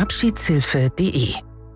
abschiedshilfe.de.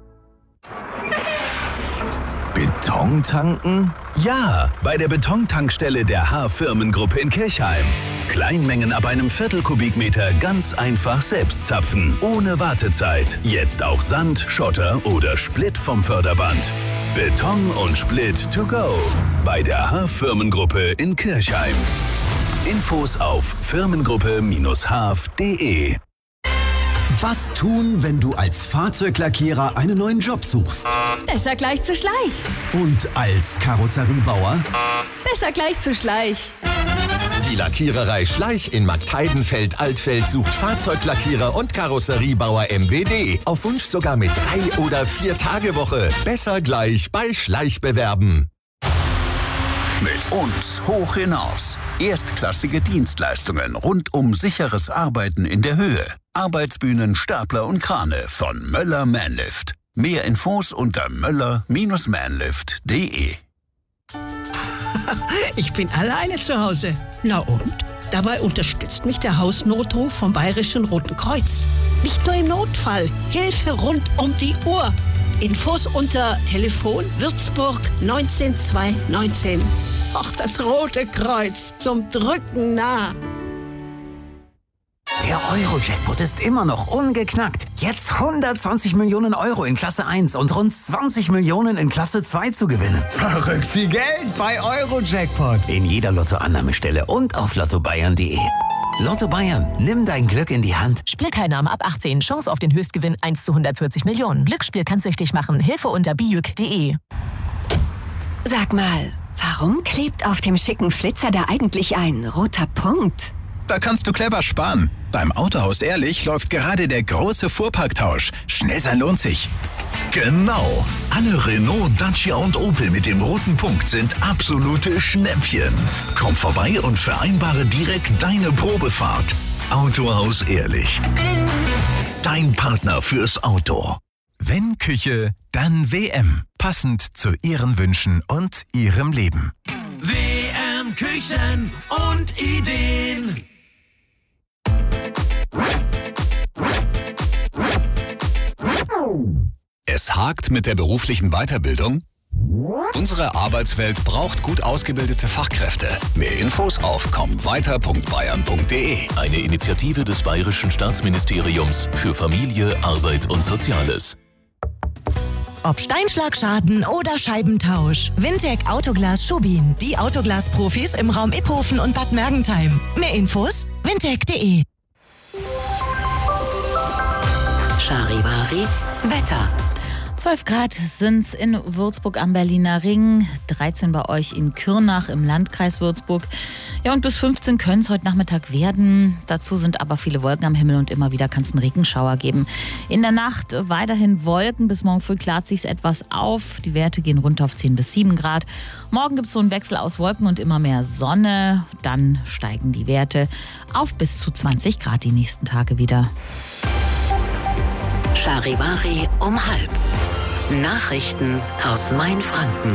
Beton tanken? Ja, bei der Betontankstelle der H-Firmengruppe in Kirchheim. Kleinmengen ab einem Viertelkubikmeter ganz einfach selbst zapfen, ohne Wartezeit. Jetzt auch Sand, Schotter oder Split vom Förderband. Beton und Split to go. Bei der H-Firmengruppe in Kirchheim. Infos auf firmengruppe-haf.de. Was tun, wenn du als Fahrzeuglackierer einen neuen Job suchst? Besser gleich zu Schleich. Und als Karosseriebauer? Besser gleich zu Schleich. Die Lackiererei Schleich in Marktheidenfeld-Altfeld sucht Fahrzeuglackierer und Karosseriebauer MWD. Auf Wunsch sogar mit 3- oder 4-Tage-Woche. Besser gleich bei Schleich bewerben. Mit uns hoch hinaus. Erstklassige Dienstleistungen rund um sicheres Arbeiten in der Höhe. Arbeitsbühnen, Stapler und Krane von Möller Manlift. Mehr Infos unter möller-manlift.de. Ich bin alleine zu Hause. Na und? Dabei unterstützt mich der Hausnotruf vom Bayerischen Roten Kreuz. Nicht nur im Notfall, Hilfe rund um die Uhr. Infos unter Telefon Würzburg 19219. Ach, das Rote Kreuz, zum Drücken nah. Der Euro-Jackpot ist immer noch ungeknackt. Jetzt 120 Millionen Euro in Klasse 1 und rund 20 Millionen in Klasse 2 zu gewinnen. Verrückt viel Geld bei Euro-Jackpot. In jeder Lottoannahmestelle und auf lottobayern.de. Lotto Bayern, nimm dein Glück in die Hand. Spielteilnahme ab 18. Chance auf den Höchstgewinn 1 zu 140 Millionen. Glücksspiel kann süchtig machen. Hilfe unter biüc.de. Sag mal, warum klebt auf dem schicken Flitzer da eigentlich ein roter Punkt? Da kannst du clever sparen. Beim Autohaus Ehrlich läuft gerade der große Fuhrparktausch. Schnell sein lohnt sich. Genau. Alle Renault, Dacia und Opel mit dem roten Punkt sind absolute Schnäppchen. Komm vorbei und vereinbare direkt deine Probefahrt. Autohaus Ehrlich. Dein Partner fürs Auto. Wenn Küche, dann WM. Passend zu Ihren Wünschen und Ihrem Leben. WM Küchen und Ideen. Es hakt mit der beruflichen Weiterbildung? Unsere Arbeitswelt braucht gut ausgebildete Fachkräfte. Mehr Infos auf kommweiter.bayern.de. Eine Initiative des Bayerischen Staatsministeriums für Familie, Arbeit und Soziales. Ob Steinschlagschaden oder Scheibentausch. Wintec Autoglas Schubin. Die Autoglas-Profis im Raum Iphofen und Bad Mergentheim. Mehr Infos? wintec.de. Charivari Wetter. 12 Grad sind es in Würzburg am Berliner Ring, 13 bei euch in Kürnach im Landkreis Würzburg. Ja, und bis 15 können es heute Nachmittag werden. Dazu sind aber viele Wolken am Himmel und immer wieder kann es einen Regenschauer geben. In der Nacht weiterhin Wolken, bis morgen früh klart sich etwas auf. Die Werte gehen runter auf 10 bis 7 Grad. Morgen gibt es so einen Wechsel aus Wolken und immer mehr Sonne. Dann steigen die Werte auf bis zu 20 Grad die nächsten Tage wieder. Charivari um 12:30. Nachrichten aus Mainfranken.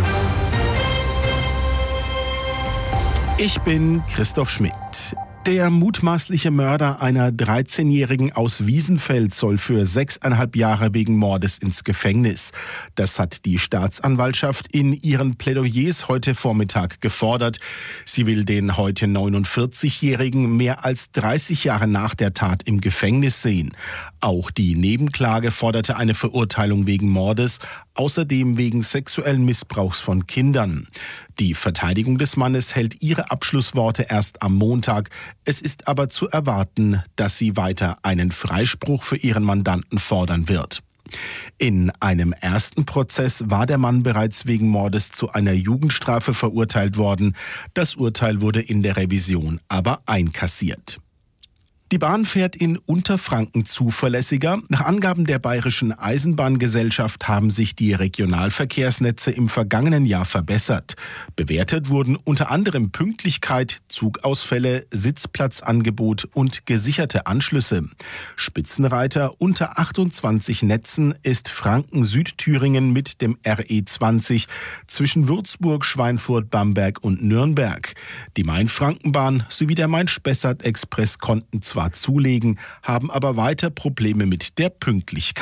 Ich bin Christoph Schmidt. Der mutmaßliche Mörder einer 13-Jährigen aus Wiesenfeld soll für 6,5 Jahre wegen Mordes ins Gefängnis. Das hat die Staatsanwaltschaft in ihren Plädoyers heute Vormittag gefordert. Sie will den heute 49-Jährigen mehr als 30 Jahre nach der Tat im Gefängnis sehen. Auch die Nebenklage forderte eine Verurteilung wegen Mordes, außerdem wegen sexuellen Missbrauchs von Kindern. Die Verteidigung des Mannes hält ihre Abschlussworte erst am Montag. Es ist aber zu erwarten, dass sie weiter einen Freispruch für ihren Mandanten fordern wird. In einem ersten Prozess war der Mann bereits wegen Mordes zu einer Jugendstrafe verurteilt worden. Das Urteil wurde in der Revision aber einkassiert. Die Bahn fährt in Unterfranken zuverlässiger. Nach Angaben der Bayerischen Eisenbahngesellschaft haben sich die Regionalverkehrsnetze im vergangenen Jahr verbessert. Bewertet wurden unter anderem Pünktlichkeit, Zugausfälle, Sitzplatzangebot und gesicherte Anschlüsse. Spitzenreiter unter 28 Netzen ist Franken-Südthüringen mit dem RE20 zwischen Würzburg, Schweinfurt, Bamberg und Nürnberg. Die Main-Franken-Bahn sowie der Main-Spessart-Express konnten zwar zulegen, haben aber weiter Probleme mit der Pünktlichkeit.